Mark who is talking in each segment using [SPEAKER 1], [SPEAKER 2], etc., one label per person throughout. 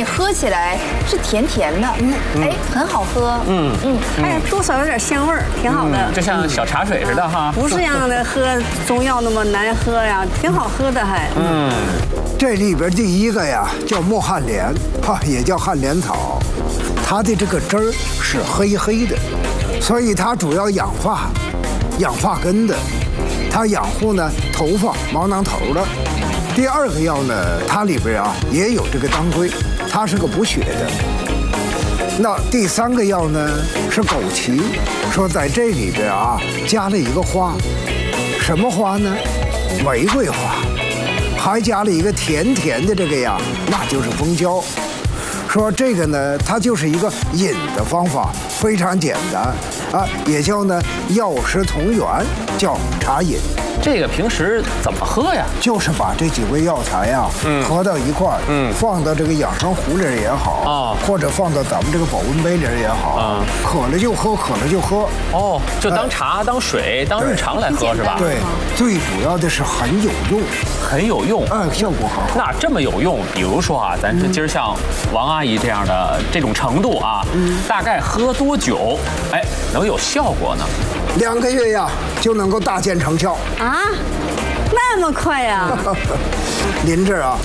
[SPEAKER 1] 你喝起来是甜甜的，哎，很好喝。
[SPEAKER 2] 哎，多少有点香味儿，挺好的。
[SPEAKER 3] 就像小茶水似的哈。
[SPEAKER 2] 不是让的喝中药那么难喝呀，挺好喝的还。
[SPEAKER 4] 这里边第一个呀叫墨旱莲，也叫旱莲草，它的这个汁儿是黑黑的，所以它主要养发根的，它养护呢头发毛囊头的。第二个药呢，它里边啊也有这个当归，它是个补血的。那第三个药呢是枸杞，说在这里边啊加了一个花，什么花呢？玫瑰花，还加了一个甜甜的这个呀，那就是蜂胶。说这个呢，它就是一个饮的方法，非常简单啊，也叫呢药食同源，叫茶饮。
[SPEAKER 3] 这个平时怎么喝呀？
[SPEAKER 4] 就是把这几味药材呀，合到一块儿，放到这个养生壶里也好，或者放到咱们这个保温杯里也好，渴了就喝，渴了就喝。
[SPEAKER 3] 哦，就当茶、当水、当日常来喝是吧？
[SPEAKER 4] 对，最主要的是很有用，
[SPEAKER 3] 很有用，
[SPEAKER 4] 效果很好。
[SPEAKER 3] 那这么有用，比如说啊，咱是今儿像王阿姨这样的这种程度啊，大概喝多久，哎，能有效果呢
[SPEAKER 4] ？2个月呀，就能够大见成效
[SPEAKER 2] 啊，那么快呀！
[SPEAKER 4] 您这啊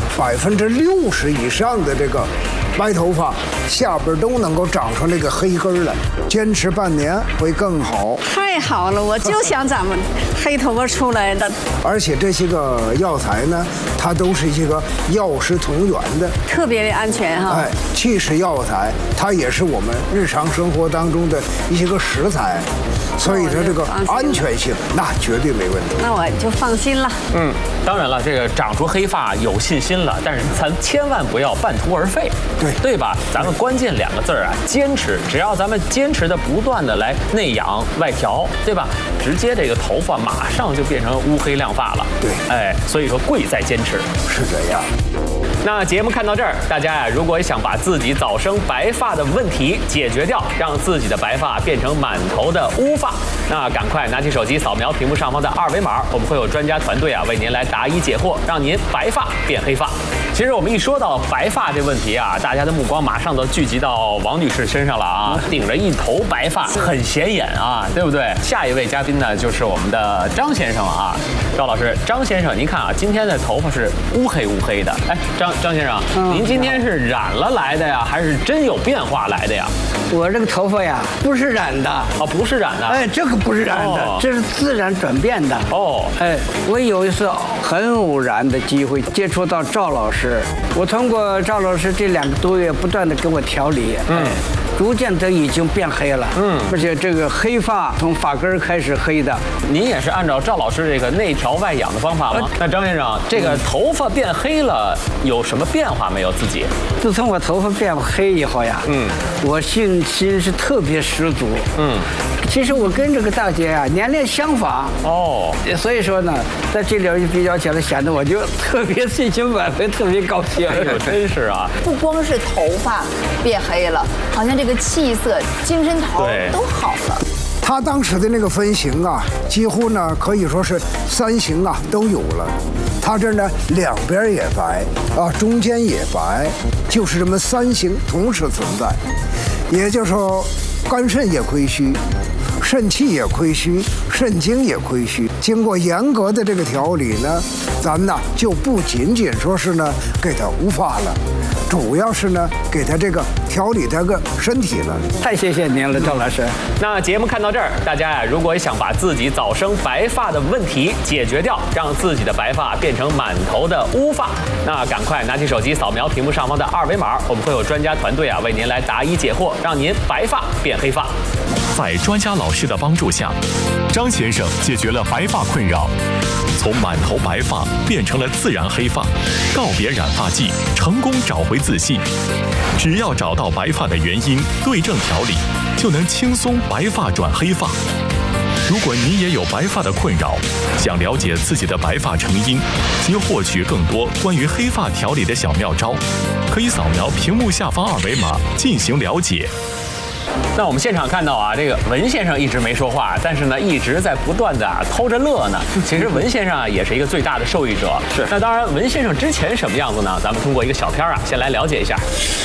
[SPEAKER 4] ，60%以上的这个白头发，下边都能够长出那个黑根来，坚持半年会更好。
[SPEAKER 2] 太好了，我就想咱们黑头发出来的。
[SPEAKER 4] 而且这些个药材呢，它都是一个药食同源的，
[SPEAKER 2] 特别的安全哈。
[SPEAKER 4] 哎，既是药材，它也是我们日常生活当中的一些个食材，所以说这个安全性那绝对没问题。
[SPEAKER 2] 那我就放心了。
[SPEAKER 3] 当然了，这个长出黑发有信心了，但是咱千万不要半途而废，对吧？咱们关键2个字啊，坚持。只要咱们坚持的不断的来内养外调，对吧？直接这个头发马上就变成乌黑亮发了。
[SPEAKER 4] 对，
[SPEAKER 3] 哎，所以说贵在坚持。
[SPEAKER 4] 是这样。
[SPEAKER 3] 那节目看到这儿，大家呀，如果想把自己早生白发的问题解决掉，让自己的白发变成满头的乌发，那赶快拿起手机扫描屏幕上方的2维码，我们会有专家团队啊为您来答疑解惑，让您白发变黑发。其实我们一说到白发这问题啊，大家的目光马上都聚集到王女士身上了啊，顶着一头白发，很显眼啊，对不对？下一位嘉宾呢，就是我们的张先生了啊，赵老师，张先生，您看啊，今天的头发是乌黑的，哎，张先生，您今天是染了来的呀，还是真有变化来的呀？
[SPEAKER 5] 我这个头发呀，不是染的
[SPEAKER 3] 哦，不是染的，
[SPEAKER 5] 哎，这个不是染的，这是自然转变的哦。哎，我有一次很偶然的机会接触到赵老师，我通过赵老师这2个多月不断的给我调理，逐渐的已经变黑了，而且这个黑发从发根开始黑的。
[SPEAKER 3] 您也是按照赵老师这个内调外养的方法吗？那张先生，这个头发变黑了有什么变化没有？自己？
[SPEAKER 5] 自从我头发变黑以后呀，我信心是特别十足，其实我跟这个大姐啊年龄相仿哦，所以说呢，在这里比较起来，显得我就特别信心满分，特别高兴。
[SPEAKER 3] 哎呦，真是啊！
[SPEAKER 1] 不光是头发变黑了，好像这个气色、精神头都好了。
[SPEAKER 4] 他当时的那个分型啊，几乎呢可以说是3型啊都有了。他这呢2边也白啊，中间也白，就是这么3型同时存在。也就是说，肝肾也亏虚，肾气也亏虚，肾精也亏虚。经过严格的这个调理呢，咱呢就不仅仅说是呢给他乌发了，主要是呢给他这个调理他个身体了。
[SPEAKER 5] 太谢谢您了，赵老师。
[SPEAKER 3] 那节目看到这儿，大家呀，如果想把自己早生白发的问题解决掉，让自己的白发变成满头的乌发，那赶快拿起手机扫描屏幕上方的2维码，我们会有专家团队啊为您来答疑解惑，让您白发变黑发。
[SPEAKER 6] 在专家老师的帮助下，张先生解决了白发困扰，从满头白发变成了自然黑发，告别染发剂，成功找回自信。只要找到白发的原因，对症调理，就能轻松白发转黑发。如果你也有白发的困扰，想了解自己的白发成因及获取更多关于黑发调理的小妙招，可以扫描屏幕下方2维码进行了解。
[SPEAKER 3] 那我们现场看到啊，这个文先生一直没说话，但是呢一直在不断的偷着乐呢。其实文先生啊也是一个最大的受益者。是。那当然，文先生之前什么样子呢？咱们通过一个小片啊，先来了解一下。